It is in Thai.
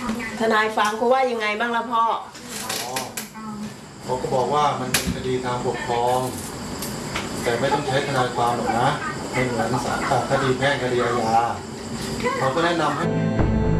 ทนายฟังเขาว่ายังไงบ้างล่ะพ่อเขาก็บอกว่ามันเป็นคดีทางปกครองแต่ไม่ต้องใช้ทนายความหรอกนะไม่เหมือนศาลคดีแพ่งคดีอาญาเขาก็แนะนำให้